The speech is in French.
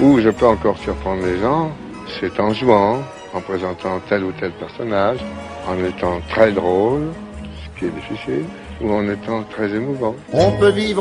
Où je peux encore surprendre les gens, c'est en jouant, en présentant tel ou tel personnage, en étant très drôle, ce qui est difficile, ou en étant très émouvant. On peut vivre